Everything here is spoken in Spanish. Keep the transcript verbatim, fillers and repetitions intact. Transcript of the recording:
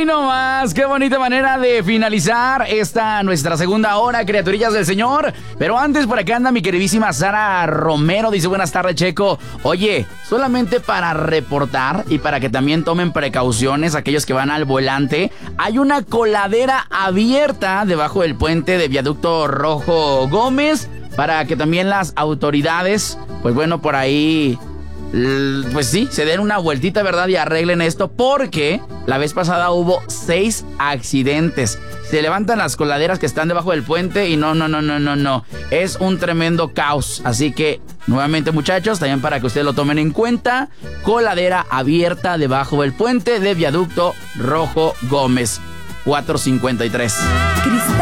nomás, qué bonita manera de finalizar esta nuestra segunda hora, criaturillas del Señor. Pero antes, por acá anda mi queridísima Sara Romero, dice buenas tardes, Checo. Oye, solamente para reportar y para que también tomen precauciones aquellos que van al volante, hay una coladera abierta debajo del puente de Viaducto Rojo Gómez, para que también las autoridades, pues bueno, por ahí... Pues sí, se den una vueltita, ¿verdad? Y arreglen esto, porque la vez pasada hubo seis accidentes. Se levantan las coladeras que están debajo del puente y no, no, no, no, no, no. Es un tremendo caos. Así que, nuevamente, muchachos, también para que ustedes lo tomen en cuenta, coladera abierta debajo del puente de Viaducto Rojo Gómez. cuatrocientos cincuenta y tres.